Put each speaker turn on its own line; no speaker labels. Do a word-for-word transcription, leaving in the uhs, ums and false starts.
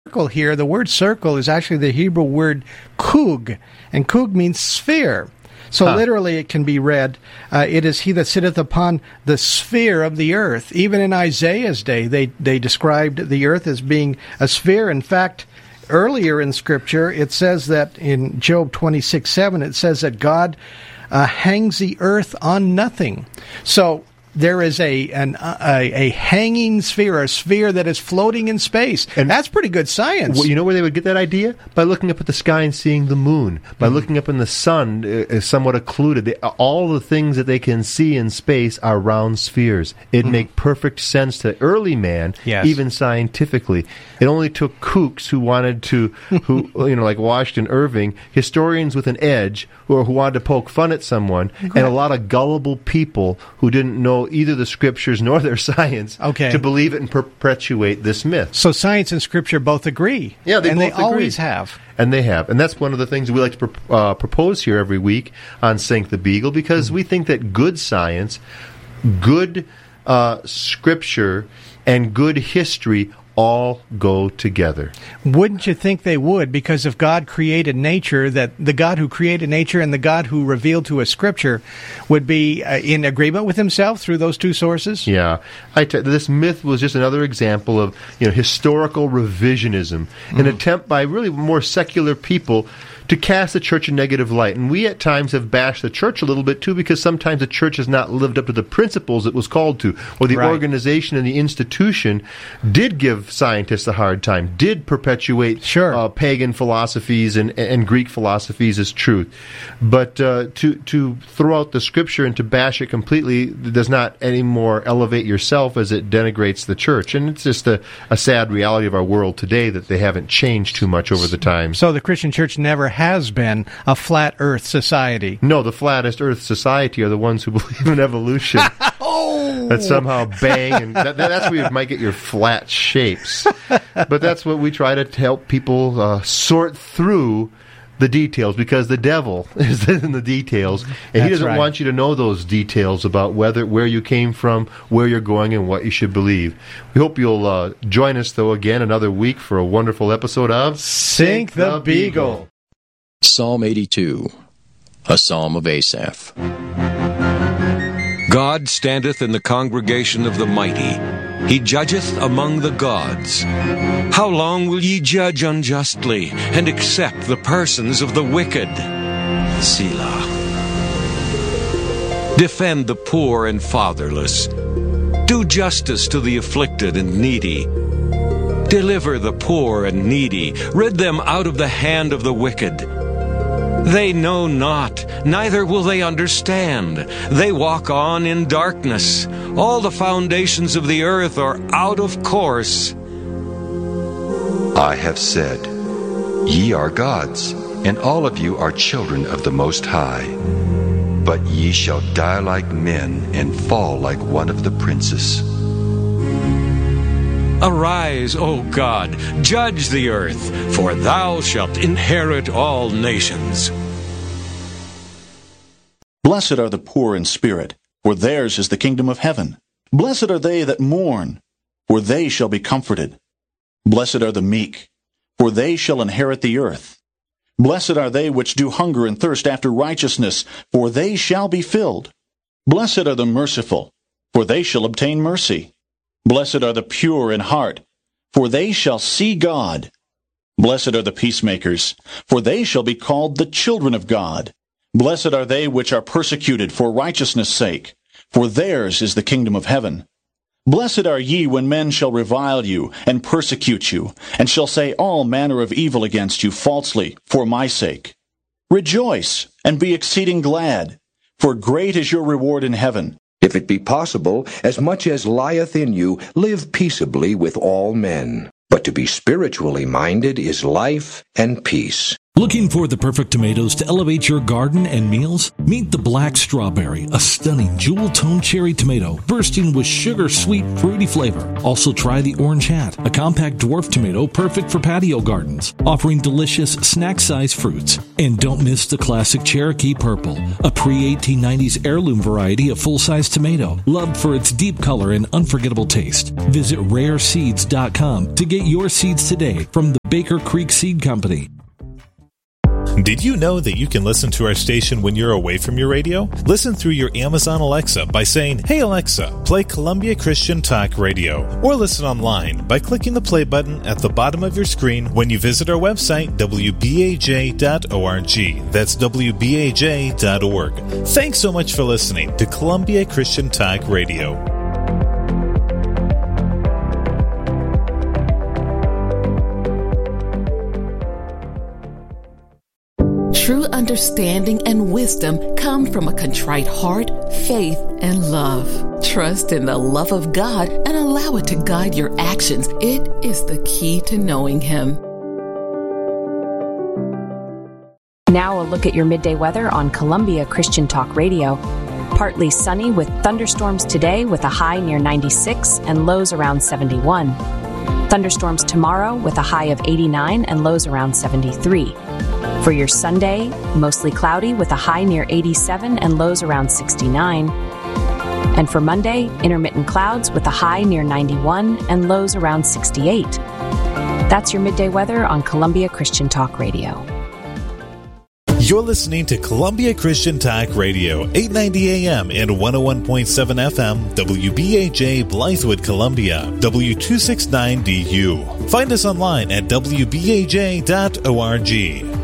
Here, the word circle is actually the Hebrew word kug, and kug means sphere. So huh. literally it can be read, uh, it is he that sitteth upon the sphere of the earth. Even in Isaiah's day, they, they described the earth as being a sphere. In fact, earlier in Scripture, it says that in Job twenty-six seven, it says that God uh, hangs the earth on nothing. So there is a, an, a a hanging sphere, a sphere that is floating in space. And that's pretty good science.
Well, you know where they would get that idea? By looking up at the sky and seeing the moon. By mm-hmm. looking up in the sun, uh, is somewhat occluded. They, all the things that they can see in space are round spheres. It'd mm-hmm. make perfect sense to early man,
yes.
even scientifically. It only took kooks who wanted to, who you know, like Washington Irving, historians with an edge, who, who wanted to poke fun at someone, okay. and a lot of gullible people who didn't know either the scriptures nor their science
okay.
to believe it and perpetuate this myth.
So science and scripture both agree.
Yeah, they
and
both
they
agree.
always have.
And they have. And that's one of the things we like to pro- uh, propose here every week on Sink the Beagle, because mm-hmm. we think that good science, good uh, scripture, and good history all go together.
Wouldn't you think they would? Because if God created nature, that the God who created nature and the God who revealed to us Scripture would be uh, in agreement with himself through those two sources?
Yeah. I t- this myth was just another example of you know historical revisionism, an mm. attempt by really more secular people to cast the church in negative light. And we at times have bashed the church a little bit too, because sometimes the church has not lived up to the principles it was called to, or the right. organization and the institution did give scientists a hard time, did perpetuate
sure.
uh, pagan philosophies and, and Greek philosophies as truth. But uh, to, to throw out the scripture and to bash it completely does not anymore elevate yourself as it denigrates the church. And it's just a, a sad reality of our world today that they haven't changed too much over the time.
So the Christian church never has been a flat earth society.
No, the flattest earth society are the ones who believe in evolution.
oh!
That somehow bang, and that, that's where you might get your flat shapes. But that's what we try to help people uh, sort through the details, because the devil is in the details, and
That's
he doesn't
right.
want you to know those details about whether where you came from, where you're going, and what you should believe. We hope you'll uh, join us, though, again another week for a wonderful episode of
Sink the, the Beagle. Beagle.
Psalm eighty-two, a psalm of Asaph.
God standeth in the congregation of the mighty. He judgeth among the gods. How long will ye judge unjustly, and accept the persons of the wicked? Selah. Defend the poor and fatherless. Do justice to the afflicted and needy. Deliver the poor and needy. Rid them out of the hand of the wicked. They know not, neither will they understand. They walk on in darkness. All the foundations of the earth are out of course.
I have said, Ye are gods, and all of you are children of the Most High. But ye shall die like men, and fall like one of the princes.
Arise, O God, judge the earth, for thou shalt inherit all nations.
Blessed are the poor in spirit, for theirs is the kingdom of heaven. Blessed are they that mourn, for they shall be comforted. Blessed are the meek, for they shall inherit the earth. Blessed are they which do hunger and thirst after righteousness, for they shall be filled. Blessed are the merciful, for they shall obtain mercy. Blessed are the pure in heart, for they shall see God. Blessed are the peacemakers, for they shall be called the children of God. Blessed are they which are persecuted for righteousness' sake, for theirs is the kingdom of heaven. Blessed are ye when men shall revile you, and persecute you, and shall say all manner of evil against you falsely, for my sake. Rejoice, and be exceeding glad, for great is your reward in heaven.
If it be possible, as much as lieth in you, live peaceably with all men. But to be spiritually minded is life and peace.
Looking for the perfect tomatoes to elevate your garden and meals? Meet the Black Strawberry, a stunning jewel-toned cherry tomato bursting with sugar-sweet, fruity flavor. Also try the Orange Hat, a compact dwarf tomato perfect for patio gardens, offering delicious snack-sized fruits. And don't miss the classic Cherokee Purple, a pre eighteen nineties heirloom variety of full-size tomato, loved for its deep color and unforgettable taste. Visit rare seeds dot com to get your seeds today from the Baker Creek Seed Company.
Did you know that you can listen to our station when you're away from your radio? Listen through your Amazon Alexa by saying, "Hey Alexa, play Columbia Christian Talk Radio." Or listen online by clicking the play button at the bottom of your screen when you visit our website, w b a j dot org. That's w b a j dot org. Thanks so much for listening to Columbia Christian Talk Radio.
True understanding and wisdom come from a contrite heart, faith, and love. Trust in the love of God and allow it to guide your actions. It is the key to knowing Him.
Now a look at your midday weather on Columbia Christian Talk Radio. Partly sunny with thunderstorms today with a high near ninety-six and lows around seventy-one. Thunderstorms tomorrow with a high of eighty-nine and lows around seventy-three. For your Sunday, mostly cloudy with a high near eighty-seven and lows around sixty-nine. And for Monday, intermittent clouds with a high near ninety-one and lows around sixty-eight. That's your midday weather on Columbia Christian Talk Radio.
You're listening to Columbia Christian Talk Radio, eight ninety A M and one oh one point seven F M, W B A J Blythewood, Columbia, W two sixty-nine D U. Find us online at w b a j dot org.